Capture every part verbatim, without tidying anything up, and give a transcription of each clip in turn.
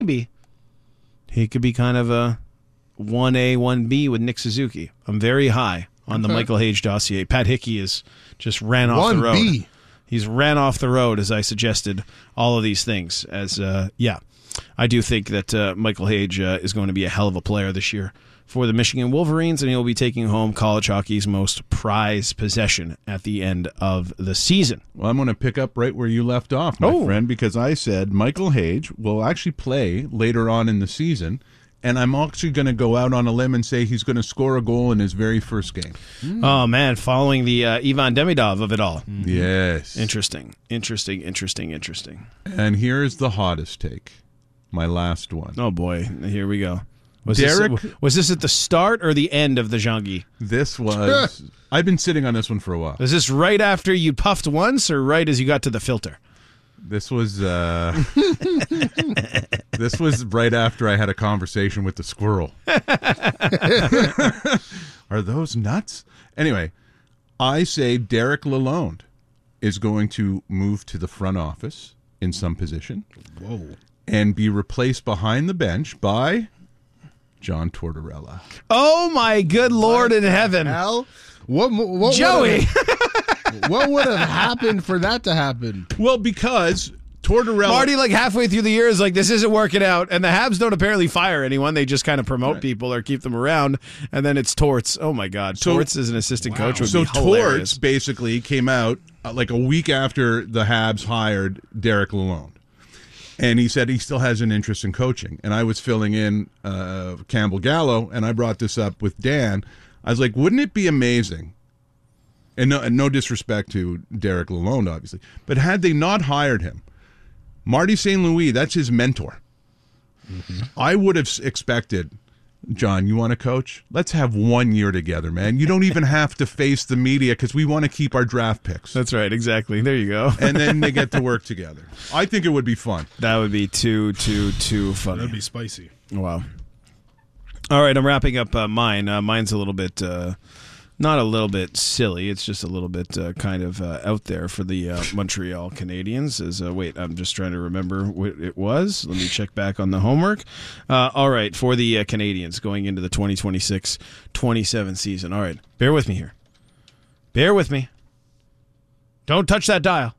Maybe he could be kind of a one A, one B with Nick Suzuki. I'm very high on the Okay. Michael Hage dossier. Pat Hickey is just ran off the road. one B. He's ran off the road, as I suggested, all of these things. As uh, yeah, I do think that uh, Michael Hage uh, is going to be a hell of a player this year for the Michigan Wolverines, and he'll be taking home college hockey's most prized possession at the end of the season. Well, I'm going to pick up right where you left off, my Oh. friend, because I said Michael Hage will actually play later on in the season, and I'm actually going to go out on a limb and say he's going to score a goal in his very first game. Oh, man, following the uh, Ivan Demidov of it all. Yes. Interesting, interesting, interesting, interesting. And here's the hottest take, my last one. Oh, boy, here we go. Was Derek- this, was this at the start or the end of the Jean-Guy? This was... I've been sitting on this one for a while. Was this right after you puffed once or right as you got to the filter? This was uh, this was right after I had a conversation with the squirrel. Are those nuts? Anyway, I say Derek Lalonde is going to move to the front office in some position. Whoa. And be replaced behind the bench by John Tortorella. Oh, my good Lord in heaven. Hell, what, what Joey. Would have, what would have happened for that to happen? Well, because Tortorella... Marty, like halfway through the year, is like, this isn't working out. And the Habs don't apparently fire anyone. They just kind of promote Right. people or keep them around. And then it's Torts. Oh, my God. So- Torts as an assistant coach would So be hilarious. Torts basically came out uh, like a week after the Habs hired Derek Lalonde. And he said he still has an interest in coaching. And I was filling in uh, Campbell Gallo, and I brought this up with Dan. I was like, wouldn't it be amazing? And no, and no disrespect to Derek Lalonde, obviously. But had they not hired him, Marty Saint Louis, that's his mentor. Mm-hmm. I would have expected, John, you want to coach? Let's have one year together, man. You don't even have to face the media because we want to keep our draft picks. That's right. Exactly. There you go. And then they get to work together. I think it would be fun. That would be too, too, too funny. That'd be spicy. Wow. All right, I'm wrapping up uh, mine. Uh, mine's a little bit, uh, not a little bit silly. It's just a little bit uh, kind of uh, out there for the uh, Montreal Canadiens. As uh, wait, I'm just trying to remember what it was. Let me check back on the homework. Uh, all right, for the uh, Canadiens going into the twenty twenty-six twenty-seven season. All right, bear with me here. Bear with me. Don't touch that dial.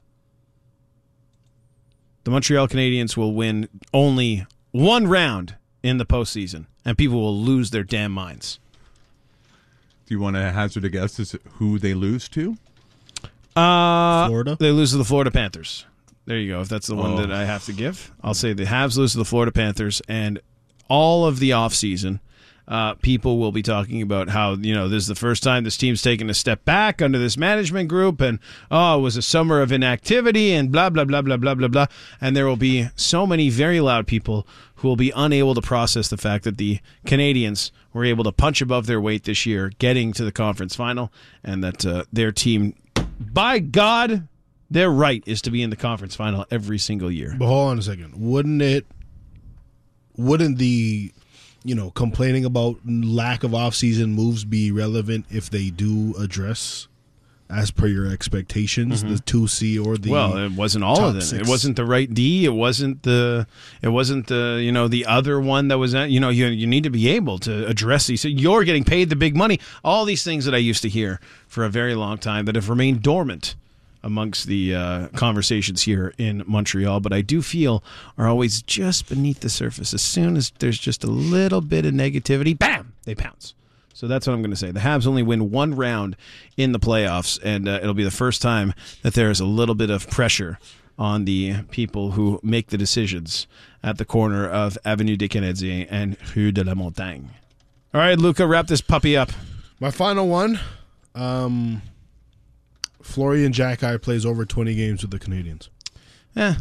The Montreal Canadiens will win only one round in the postseason, and people will lose their damn minds. Do you want to hazard a guess as to who they lose to? Uh, Florida? They lose to the Florida Panthers. There you go. If that's the one Oh. that I have to give, I'll say the Habs lose to the Florida Panthers, and all of the offseason, uh, people will be talking about how, you know, this is the first time this team's taken a step back under this management group, and, oh, it was a summer of inactivity, and blah, blah, blah, blah, blah, blah, blah. And there will be so many very loud people who will be unable to process the fact that the Canadians were able to punch above their weight this year, getting to the conference final, and that uh, their team, by God, their right is to be in the conference final every single year. But hold on a second. Wouldn't it? Wouldn't the, you know, complaining about lack of off-season moves be relevant if they do address, as per your expectations, the two C or the? Well, it wasn't all top of them. six? It wasn't the right D. It wasn't the. It wasn't the. You know, the other one that was. You know, you you need to be able to address these. So you're getting paid the big money. All these things that I used to hear for a very long time that have remained dormant amongst the uh, conversations here in Montreal, but I do feel are always just beneath the surface. As soon as there's just a little bit of negativity, bam, they pounce. So that's what I'm going to say. The Habs only win one round in the playoffs, and uh, it'll be the first time that there is a little bit of pressure on the people who make the decisions at the corner of Avenue des Canadiens and Rue de la Montagne. All right, Luca, wrap this puppy up. My final one. Um, Florian Jacki plays over twenty games with the Canadians. Eh.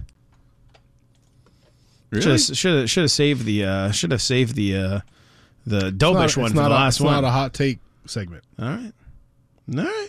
Really? Should have should have saved the uh, should have saved the uh, the Dobish It's not- one it's for not the a, last it's one. not a hot take segment. All right, all right.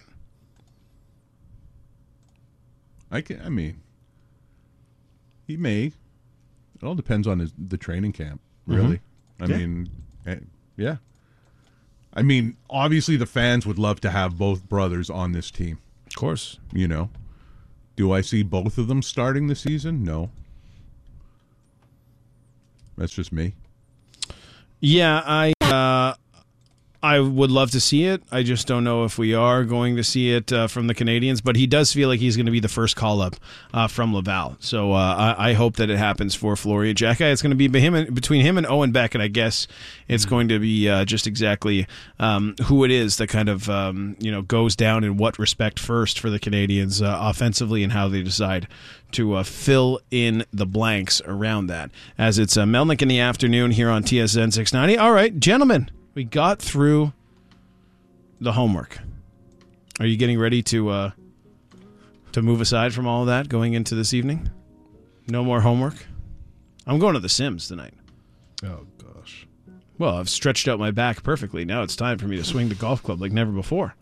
I can. I mean, he may. It all depends on his the training camp, really. I Yeah. mean, eh, yeah. I mean, obviously the fans would love to have both brothers on this team. Of course. You know, do I see both of them starting the season? No. That's just me. Yeah, I uh, I would love to see it. I just don't know if we are going to see it uh, from the Canadiens. But he does feel like he's going to be the first call-up uh, from Laval. So uh, I, I hope that it happens for Fleury Jacka. It's going to be him and, between him and Owen Beck, and I guess it's going to be uh, just exactly um, who it is that kind of um, you know goes down in what respect first for the Canadiens uh, offensively, and how they decide to uh, fill in the blanks around that. As it's uh, Melnick in the afternoon here on T S N six ninety. All right, gentlemen. We got through the homework. Are you getting ready to uh, to move aside from all of that going into this evening? No more homework? I'm going to The Sims tonight. Oh, gosh. Well, I've stretched out my back perfectly. Now it's time for me to swing the golf club like never before.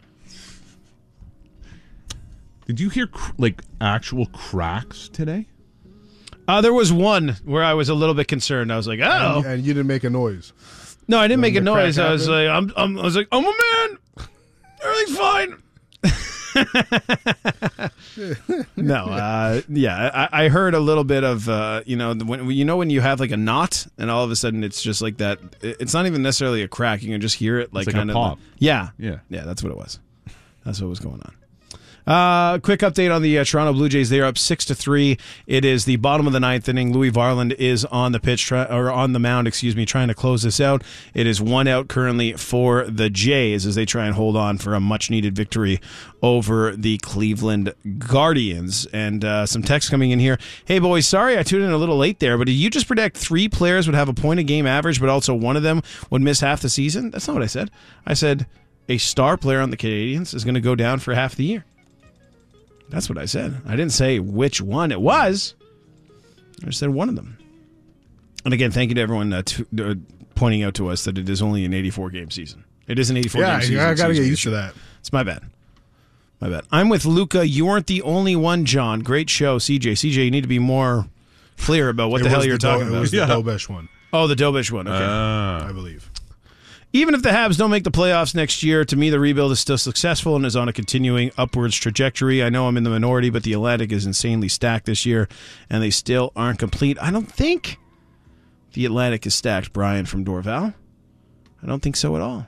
Did you hear cr- like actual cracks today? Uh, there was one where I was a little bit concerned. I was like, oh. And, and you didn't make a noise. No, I didn't When make a the crack noise. I was like, happened? I'm, I'm, I was like, I'm a man. Everything's fine. no, uh, yeah, I, I heard a little bit of, uh, you know, when you know when you have like a knot, and all of a sudden it's just like that. It's not even necessarily a crack. You can just hear it, like, It's like a kind of. pop. Yeah, Yeah. yeah. That's what it was. That's what was going on. Uh, quick update on the uh, Toronto Blue Jays. They are up six to three. It is the bottom of the ninth inning. Louis Varland is on the pitch, try, or on the mound, excuse me, trying to close this out. It is one out currently for the Jays as they try and hold on for a much-needed victory over the Cleveland Guardians. And uh, some text coming in here. Hey, boys, sorry I tuned in a little late there, but did you just predict three players would have a point-a-game average, but also one of them would miss half the season? That's not what I said. I said a star player on the Canadiens is going to go down for half the year. That's what I said. I didn't say which one it was. I just said one of them. And again, thank you to everyone uh, to, uh, pointing out to us that it is only an eighty-four game season. It is an eighty-four Yeah, game season. I got to excuse get me. used to that. It's my bad. My bad. I'm with Luca. You weren't the only one, John. Great show, C J. C J, you need to be more clear about what It the hell was you're the talking Do- about. It was Yeah. the Dobesh one, Oh, the Dobish one. Okay. Uh, I believe. Even if the Habs don't make the playoffs next year, to me the rebuild is still successful and is on a continuing upwards trajectory. I know I'm in the minority, but the Atlantic is insanely stacked this year, and they still aren't complete. I don't think the Atlantic is stacked, Brian from Dorval. I don't think so at all.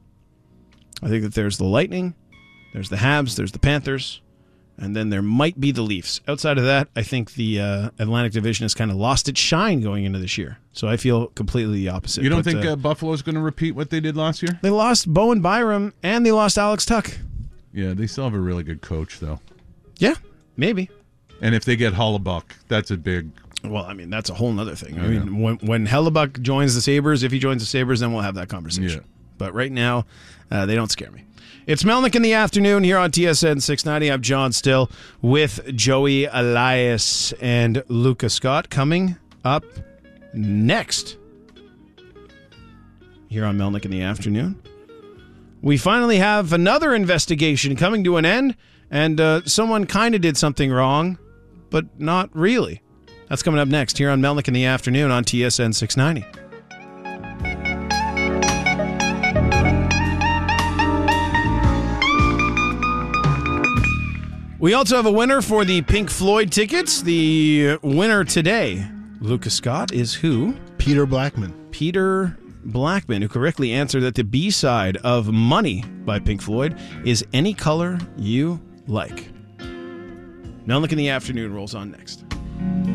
I think that there's the Lightning, there's the Habs, there's the Panthers, and then there might be the Leafs. Outside of that, I think the uh, Atlantic Division has kind of lost its shine going into this year. So I feel completely the opposite. you don't But, think uh, uh, Buffalo's going to repeat what they did last year? they lost Bowen Byram and they lost Alex Tuck. Yeah, they still have a really good coach, though. Yeah, maybe. And if they get Hollebuck, that's a big... Well, I mean, that's a whole nother thing. I Yeah. mean, when, when Hellebuck joins the Sabres, if he joins the Sabres, then we'll have that conversation. Yeah. But right now, uh, they don't scare me. It's Melnick in the afternoon here on T S N six ninety. I'm John Still with Joey Elias and Luca Scott coming up next here on Melnick in the afternoon. We finally have another investigation coming to an end, and uh, someone kind of did something wrong, but not really. That's coming up next here on Melnick in the afternoon on T S N six ninety. We also have a winner for the Pink Floyd tickets. The winner today, Lucas Scott, is who? Peter Blackman. Peter Blackman, who correctly answered that the B-side of Money by Pink Floyd is Any Color You Like. Melnick in the afternoon rolls on next.